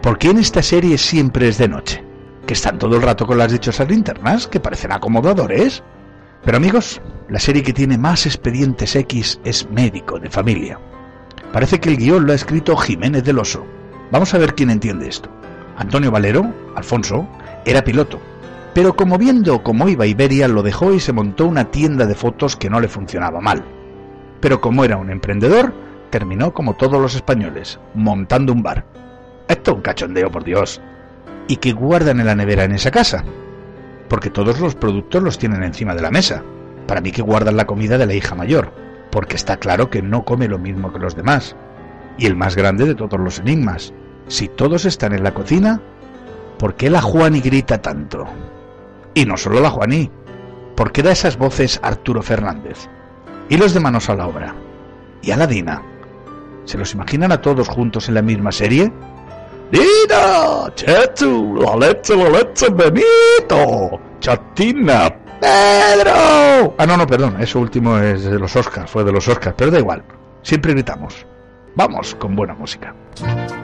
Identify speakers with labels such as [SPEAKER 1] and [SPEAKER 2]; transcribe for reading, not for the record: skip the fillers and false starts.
[SPEAKER 1] ¿Por qué en esta serie siempre es de noche? ¿Que están todo el rato con las dichosas linternas, que parecen acomodadores? Pero amigos, la serie que tiene más expedientes X es Médico de Familia. Parece que el guión lo ha escrito Jiménez del Oso. Vamos a ver quién entiende esto. Antonio Valero, Alfonso, era piloto, pero como viendo cómo iba Iberia lo dejó y se montó una tienda de fotos que no le funcionaba mal. Pero como era un emprendedor, terminó como todos los españoles, montando un bar. Esto es un cachondeo, por Dios. ¿Y qué guardan en la nevera en esa casa? Porque todos los productos los tienen encima de la mesa. Para mí que guardan la comida de la hija mayor, porque está claro que no come lo mismo que los demás. Y el más grande de todos los enigmas: si todos están en la cocina, ¿por qué la Juani grita tanto? Y no solo la Juani, ¿por qué da esas voces Arturo Fernández? Y los de Manos a la Obra. ¿Y Aladina? ¿Se los imaginan a todos juntos en la misma serie? ¡Dina! ¡Chechu! ¡La leche, Benito! ¡Chatina! ¡Pedro! Ah, no, perdón, eso último es de los Oscars, fue de los Oscars, pero da igual, siempre gritamos. Vamos con buena música.